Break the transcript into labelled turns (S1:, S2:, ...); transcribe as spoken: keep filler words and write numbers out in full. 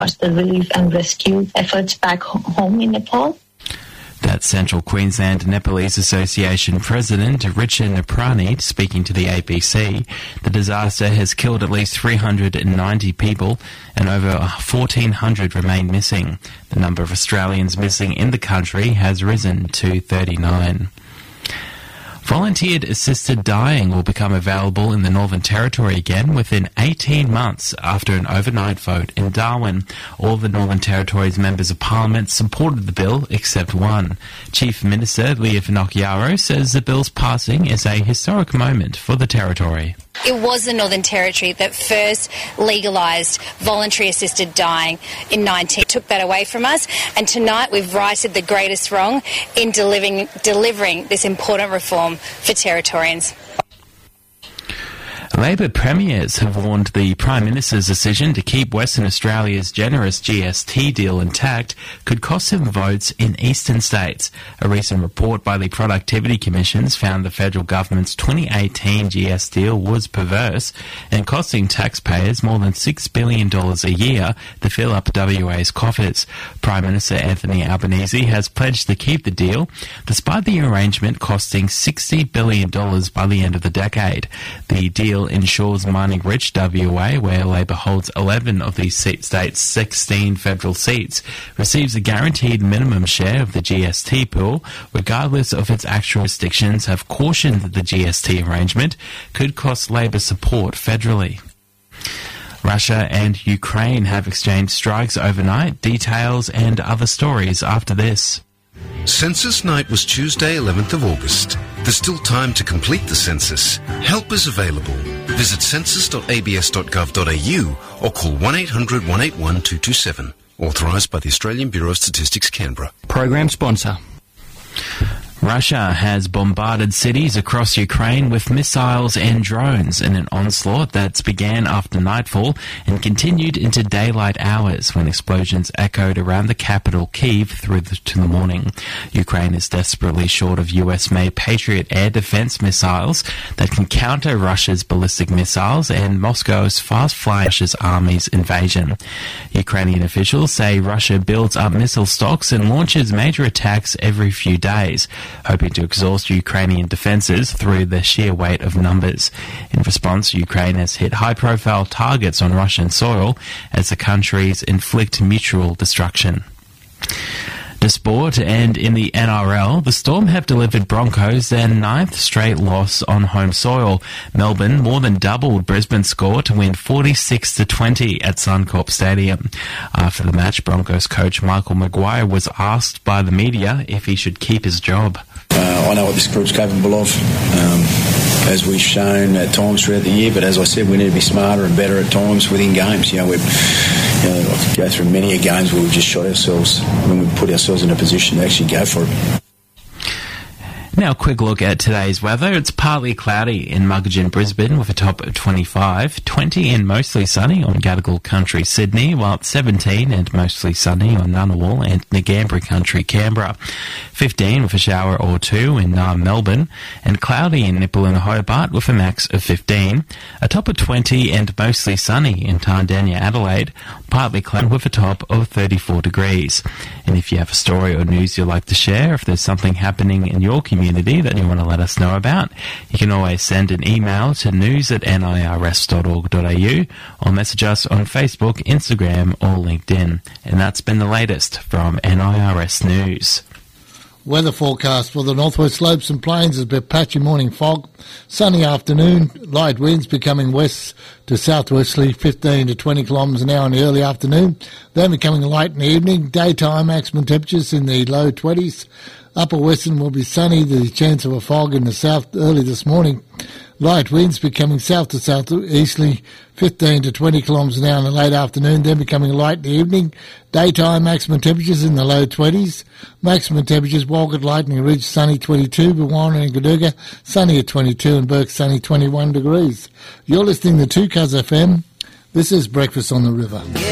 S1: the relief and rescue efforts back home in Nepal.
S2: That's Central Queensland Nepalese Association President Richa Naprani speaking to the A B C. The disaster has killed at least three hundred ninety people and over fourteen hundred remain missing. The number of Australians missing in the country has risen to thirty-nine. Volunteered assisted dying will become available in the Northern Territory again within eighteen months after an overnight vote in Darwin. All the Northern Territory's members of Parliament supported the bill except one. Chief Minister Leah Finocchiaro says the bill's passing is a historic moment for the Territory.
S3: It was the Northern Territory that first legalised voluntary assisted dying in nineteen. Took that away from us, and tonight we've righted the greatest wrong in delivering, delivering this important reform for Territorians.
S2: Labor premiers have warned the Prime Minister's decision to keep Western Australia's generous G S T deal intact could cost him votes in eastern states. A recent report by the Productivity Commissions found the federal government's twenty eighteen G S T deal was perverse and costing taxpayers more than six billion dollars a year to fill up W A's coffers. Prime Minister Anthony Albanese has pledged to keep the deal, despite the arrangement costing sixty billion dollars by the end of the decade. The deal ensures mining-rich W A, where Labor holds eleven of the state's sixteen federal seats, receives a guaranteed minimum share of the G S T pool, regardless of its actual jurisdictions, have cautioned that the G S T arrangement could cost Labor support federally. Russia and Ukraine have exchanged strikes overnight. Details and other stories after this.
S4: Census night was Tuesday, eleventh of August. There's still time to complete the census. Help is available. Visit census dot a b s dot gov dot a u or call one eight hundred one eight one two two seven. Authorised by the Australian Bureau of Statistics, Canberra.
S5: Program sponsor.
S2: Russia has bombarded cities across Ukraine with missiles and drones in an onslaught that began after nightfall and continued into daylight hours when explosions echoed around the capital, Kyiv, through the, to the morning. Ukraine is desperately short of U S-made Patriot air defense missiles that can counter Russia's ballistic missiles and Moscow's fast-flying Russia's army's invasion. Ukrainian officials say Russia builds up missile stocks and launches major attacks every few days, hoping to exhaust Ukrainian defences through the sheer weight of numbers. In response, Ukraine has hit high-profile targets on Russian soil as the countries inflict mutual destruction. To sport, and in the N R L, the Storm have delivered Broncos their ninth straight loss on home soil. Melbourne more than doubled Brisbane's score to win forty-six to twenty at Suncorp Stadium. After the match, Broncos coach Michael Maguire was asked by the media if he should keep his job.
S6: Uh, I know what this group's capable of, um, as we've shown at times throughout the year, but as I said, we need to be smarter and better at times within games. You know, we've you know, I could go through many a games where we've just shot ourselves when we put ourselves in a position to actually go for it.
S2: Now a quick look at today's weather. It's partly cloudy in Muggeridge, Brisbane with a top of twenty-five, twenty and mostly sunny on Gadigal Country, Sydney, while it's seventeen and mostly sunny on Ngunnawal and Ngambri Country, Canberra, fifteen with a shower or two in uh, Melbourne, and cloudy in Nipple and Hobart with a max of fifteen, a top of twenty and mostly sunny in Tandanya, Adelaide, partly cloudy with a top of thirty-four degrees. And if you have a story or news you'd like to share, if there's something happening in your community that you want to let us know about, you can always send an email to news at nirs dot org dot a u or message us on Facebook, Instagram or LinkedIn. And that's been the latest from N I R S News.
S7: Weather forecast for the northwest slopes and plains is a bit patchy morning fog, sunny afternoon, light winds becoming west to southwesterly, fifteen to twenty kilometres an hour in the early afternoon, then becoming light in the evening, daytime maximum temperatures in the low twenties. Upper Western will be sunny, the chance of a fog in the south early this morning. Light winds becoming south to southeasterly, fifteen to twenty kilometres an hour in the late afternoon, then becoming light in the evening. Daytime maximum temperatures in the low twenties. Maximum temperatures, Walgett, Lightning Ridge, sunny twenty-two, Bawana and Gaduga, sunny at twenty-two, and Burke, sunny twenty-one degrees. You're listening to two Cuz F M. This is Breakfast on the River. Yeah.